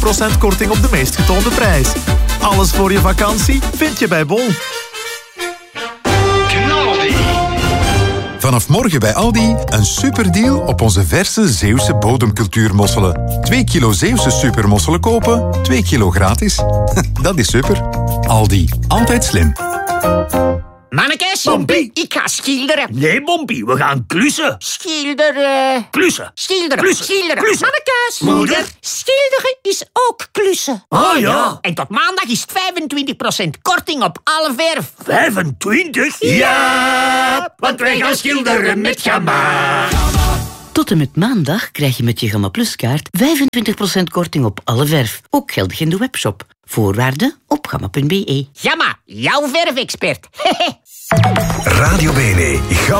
25% korting op de meest getoonde prijs. Alles voor je vakantie vind je bij Bol. Vanaf morgen bij Aldi een superdeal op onze verse Zeeuwse bodemcultuurmosselen. 2 kilo Zeeuwse supermosselen kopen, 2 kilo gratis. Dat is super. Aldi, altijd slim. Mannekes, Bompie. ik ga schilderen. Nee, Bompie, we gaan klussen. Schilderen. Klussen. Schilderen. Klussen. Schilderen. Klussen. Mannekes. Moeder. Schilderen is ook klussen. Ah, ja. En tot maandag is het 25% korting op alle verf. 25? Ja, want wij gaan schilderen met Gamma. Tot en met maandag krijg je met je Gamma Plus kaart 25% korting op alle verf. Ook geldig in de webshop. Voorwaarden op gamma.be. Gamma, jouw verfexpert. Radio Bene.